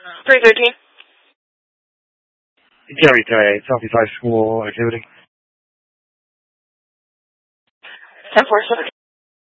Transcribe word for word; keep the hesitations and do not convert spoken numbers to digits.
three thirteen. Gary Day, Southeast High School activity. ten four seven.